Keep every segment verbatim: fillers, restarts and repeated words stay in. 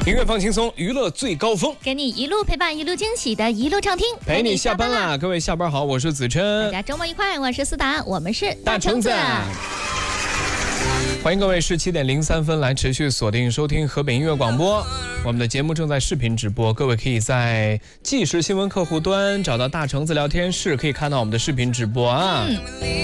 音乐放轻松，娱乐最高峰， 给你一路陪伴，一路惊喜的一路畅听， 陪你下班啦！各位下班好，我是子琛， 大家周末愉快，我是思达，我们是大橙子。欢迎各位十七点零三分来持续锁定收听河北音乐广播，我们的节目正在视频直播，各位可以在即时新闻客户端找到大橙子聊天室，可以看到我们的视频直播啊。嗯，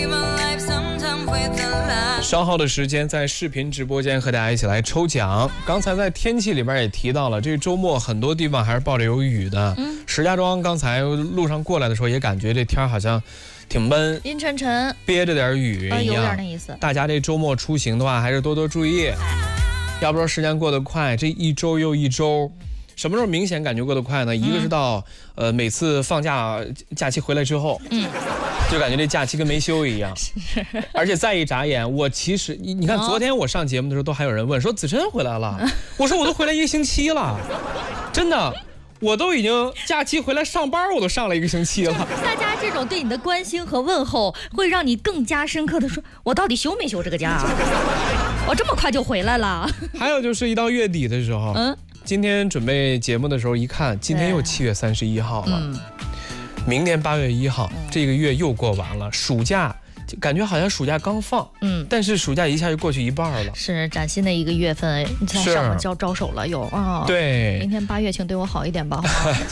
稍后的时间在视频直播间和大家一起来抽奖。刚才在天气里边也提到了，这个周末很多地方还是抱着有雨的。嗯，石家庄刚才路上过来的时候也感觉这天好像挺闷， 阴沉沉， 憋着点雨一样， 呃、有点那意思。 大家这周末出行的话，还是多多注意，要不说时间过得快，这一周又一周。什么时候明显感觉过得快呢？一个是到呃每次放假假期回来之后，嗯，就感觉这假期跟没休一样。而且再一眨眼，我其实你你看，昨天我上节目的时候，都还有人问说子琛回来了，我说我都回来一个星期了，真的。我都已经假期回来上班，我都上了一个星期了。 大家这种对你的关心和问候，会让你更加深刻的说，我到底休没休这个假？我这么快就回来了。 还有就是一到月底的时候，嗯，今天准备节目的时候一看，今天又七月三十一号了，嗯，明天八月一号，嗯，这个月又过完了，暑假。感觉好像暑假刚放，嗯，但是暑假一下就过去一半了，是崭新的一个月份，你才上了招招手了又啊， 对，明天八月请对我好一点吧，好吗？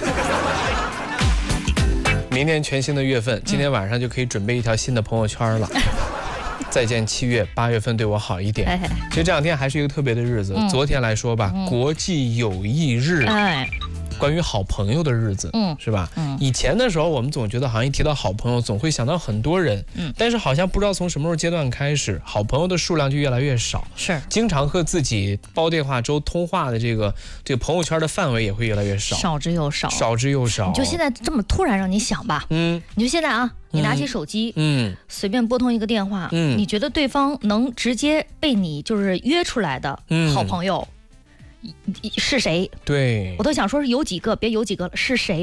明天全新的月份，今天晚上就可以准备一条新的朋友圈了。再见七月，八月份对我好一点。其实这两天还是一个特别的日子，嗯，昨天来说吧，嗯，国际友谊日。哎，关于好朋友的日子，嗯，是吧？嗯，以前的时候，我们总觉得好像一提到好朋友，总会想到很多人，嗯，但是好像不知道从什么时候阶段开始，好朋友的数量就越来越少，是，经常和自己煲电话粥通话的这个这个朋友圈的范围也会越来越少， 少之又少， 少之又少。 你就现在这么突然让你想吧，嗯，你就现在啊，你拿起手机，嗯，随便拨通一个电话，嗯，你觉得对方能直接被你就是约出来的好朋友。嗯，是谁？ 对， 我都想说是有几个，别有几个了，是谁？